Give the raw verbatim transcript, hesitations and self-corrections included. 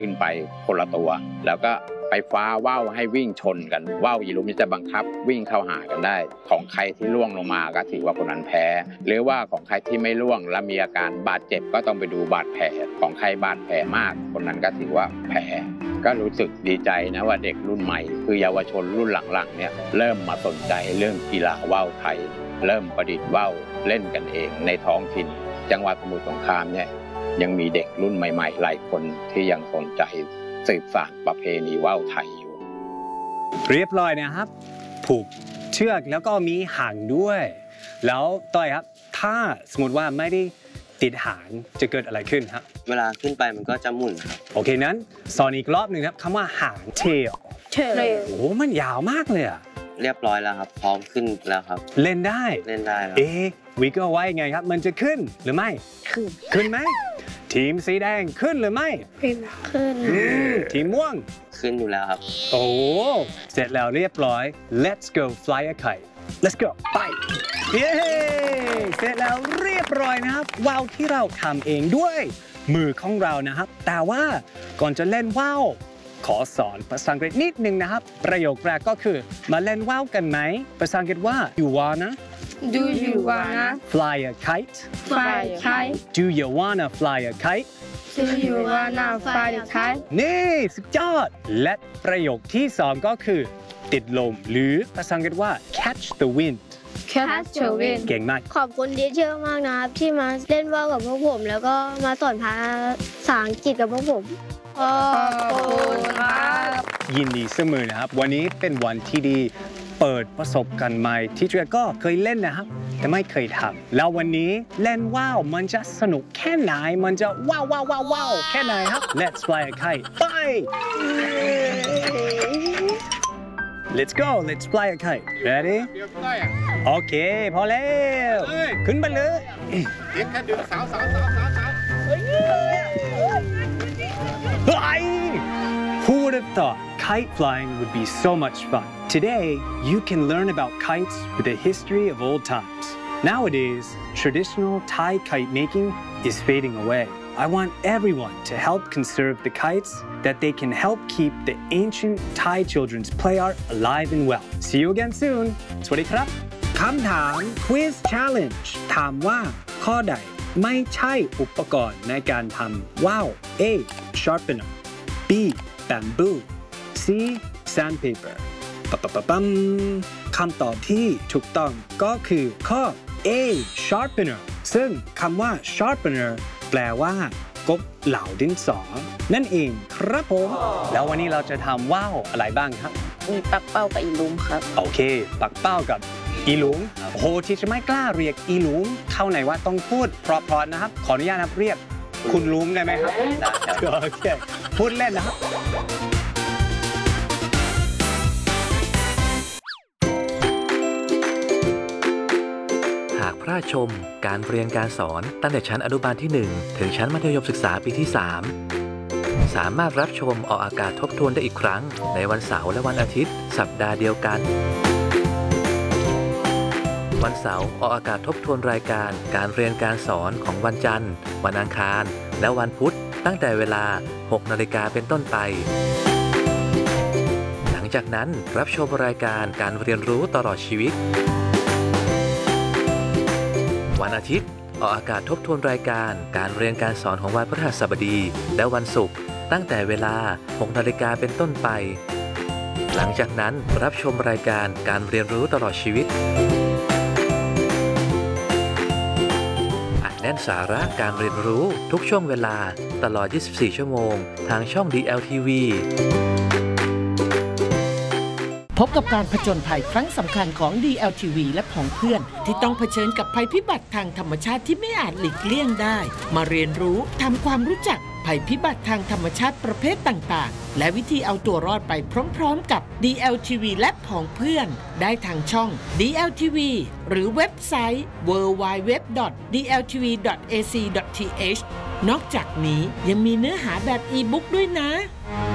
ขึ้นไปคนละตัวแล้วก็ไปฟ้าว่าวให้วิ่งชนกันว่าวอีลุมจะบังคับวิ่งเข้าหากันได้ของใครที่ล่วงลงมาก็ถือว่าคนนั้นแพ้หรือว่าของใครที่ไม่ล่วงและมีอาการบาดเจ็บก็ต้องไปดูบาดแผลของใครบาดแผลมากคนนั้นก็ถือว่าแพ้ก็รู้สึกดีใจนะว่าเด็กรุ่นใหม่คือเยาวชนรุ่นหลังๆเนี่ยเริ่มมาสนใจเรื่องกีฬาว่าวไทยเริ่มประดิษฐ์ว่าวเล่นกันเองในท้องถิ่นจังหวัดสมุทรสงครามเนี่ยยังมีเด็กรุ่นใหม่ๆหลายคนที่ยังสนใจสืบสานประเพณีว่าวไทยอยู่เรียบร้อยนะครับผูกเชือกแล้วก็มีหางด้วยแล้วต้อยครับถ้าสมมติว่าไม่ได้ติดหางจะเกิดอะไรขึ้นครับเวลาขึ้นไปมันก็จะหมุนครับโอเคนั้นสอนอีกรอบหนึ่งครับคำว่าหาง tail โอ้โหมันยาวมากเลยอะเรียบร้อยแล้วครับพร้อมขึ้นแล้วครับเล่นได้เล่นได้ครับเอ๊ะวิกเกอร์ไว้ไงครับมันจะขึ้นหรือไม่ขึ้นขึ้นไหมทีมสีแดงขึ้นหรือไม่ขึ้นขึ้นทีมม่วงขึ้นอยู่แล้วครับโอ้เสร็จแล้วเรียบร้อย let's go fly a kite let's go ไปเย้เสร็จแล้วเรียบร้อยนะครับว่าวที่เราทำเองด้วยมือของเรานะครับแต่ว่าก่อนจะเล่นว่าวขอสอนภาษาอังกฤษนิดนึงนะครับประโยคแรกก็คือมาเล่นว่าวกันไหมภาษาอังกฤษว่า you wanna do you wanna fly a kite fly a kite do you wanna fly a kite do you wanna fly a kite นี่สุดยอดและประโยคที่สองก็คือติดลมหรือภาษาอังกฤษว่า catch the wind catch the wind เก่งมากขอบคุณทีเชอร์มากนะครับที่มาเล่นว่าวกับพวกผมแล้วก็มาสอนภาษาอังกฤษกับพวกผมขอบคุณครับยินดีเสมอนะครับวันนี้เป็นวันที่ดีเปิดประสบการณ์ใหม่ที่เจอก็เคยเล่นนะครับแต่ไม่เคยทำแล้ววันนี้เล่นว่าวมันจะสนุกแค่ไหนมันจะว้าวว้าวว้าวว้าวแค่ไหนครับ Let's fly a kite ไป Let's go Let's fly a kite Ready โอเคพอแล้วขึ้นไปเลยเด็กแค่ดึงสาวสาวสาวสาวสาว Who would have thought kite flying would be so much fun? Today, you can learn about kites with the history of old times. Nowadays, traditional Thai kite making is fading away. I want everyone to help conserve the kites that they can help keep the ancient Thai children's play art alive and well. See you again soon. สวัสดีครับคำถาม Quiz Challenge ถามว่าข้อใดไม่ใช่อุปกรณ์ในการทำว่าว A. Sharpener B. Bamboo C. Sandpaper ปะปะปะปั๊มคำตอบที่ถูกต้องก็คือข้อ A. Sharpener ซึ่งคำว่า Sharpener แปลว่ากบเหลาดินสอนั่นเองครับผมแล้ววันนี้เราจะทำว่าวอะไรบ้างครับมีปักเป้ากับอีลุมครับโอเคปักเป้ากับอีลุงโอ้โหที่จะไม่กล้าเรียกอีลุงเข้าไหนว่าต้องพูดเพราะๆนะครับขออนุญาตนะครับเรียกคุณลุงได้ไหมครับโอเคพูดเล่นนะครับหากพลาดชมการเรียนการสอนตั้งแต่ชั้นอนุบาลที่หนึ่งถึงชั้นมัธยมศึกษาปีที่สามสามารถรับชมออกอากาศทบทวนได้อีกครั้งในวันเสาร์และวันอาทิตย์สัปดาห์เดียวกันวันเสาร์ออกอากาศทบทวนรายการการเรียนการสอนของวันจันทร์วันอังคารและวันพุธตั้งแต่เวลา หกนาฬิกาเป็นต้นไปหลังจากนั้นรับชมรายการการเรียนรู้ตลอดชีวิตวันอาทิตย์ออกอากาศทบทวนรายการการเรียนการสอนของวันพฤหัสบดีและวันศุกร์ตั้งแต่เวลา หกนาฬิกาเป็นต้นไปหลังจากนั้นรับชมรายการการเรียนรู้ตลอดชีวิตแน่นสาระการเรียนรู้ทุกช่วงเวลาตลอด ยี่สิบสี่ ชั่วโมงทางช่อง ดี แอล ที วีพบกับการผจญภัยครั้งสำคัญของ ดี แอล ที วี และผองเพื่อนที่ต้องเผชิญกับภัยพิบัติทางธรรมชาติที่ไม่อาจหลีกเลี่ยงได้มาเรียนรู้ทำความรู้จักภัยพิบัติทางธรรมชาติประเภทต่างๆและวิธีเอาตัวรอดไปพร้อมๆกับ ดี แอล ที วี และผองเพื่อนได้ทางช่อง ดี แอล ที วี หรือเว็บไซต์ ดับเบิลยู ดับเบิลยู ดับเบิลยู ดอท ดี แอล ที วี ดอท เอ ซี ดอท ที เอช นอกจากนี้ยังมีเนื้อหาแบบอีบุ๊กด้วยนะ